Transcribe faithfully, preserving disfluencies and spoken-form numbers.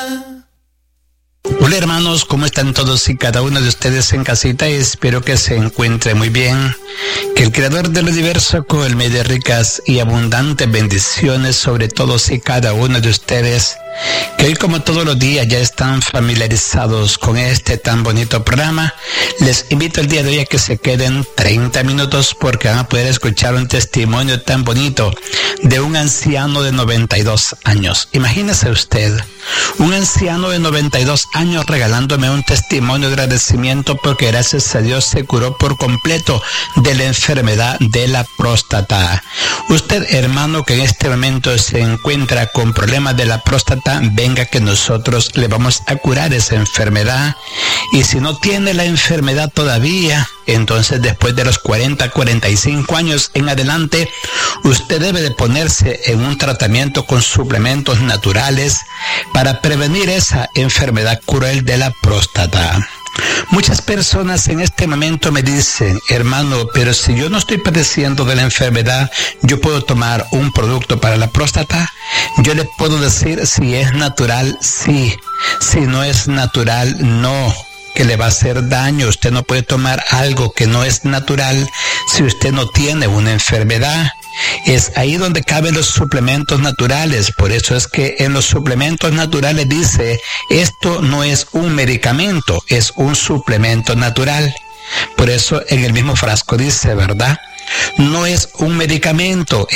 Hola hermanos, ¿cómo están todos y cada uno de ustedes en casita? Espero que se encuentre muy bien. Que el Creador del Universo colme de ricas y abundantes bendiciones sobre todos y cada uno de ustedes, que hoy, como todos los días, ya están familiarizados con este tan bonito programa. Les invito el día de hoy a que se queden treinta minutos porque van a poder escuchar un testimonio tan bonito de un anciano de noventa y dos años. Imagínese usted, un anciano de noventa y dos años regalándome un testimonio de agradecimiento porque gracias a Dios se curó por completo de la enfermedad de la próstata. Usted, hermano, que en este momento se encuentra con problemas de la próstata, venga que nosotros le vamos a curar esa enfermedad. Y si no tiene la enfermedad todavía, entonces después de los cuarenta, cuarenta y cinco años en adelante, usted debe de ponerse en un tratamiento con suplementos naturales para prevenir esa enfermedad cruel de la próstata. Muchas personas en este momento me dicen, hermano, pero si yo no estoy padeciendo de la enfermedad, ¿yo puedo tomar un producto para la próstata? Yo le puedo decir, si es natural, sí. Si no es natural, no. Que le va a hacer daño. Usted no puede tomar algo que no es natural si usted no tiene una enfermedad. Es ahí donde caben los suplementos naturales. Por eso es que en los suplementos naturales dice, esto no es un medicamento, es un suplemento natural. Por eso en el mismo frasco dice, ¿verdad? No es un medicamento,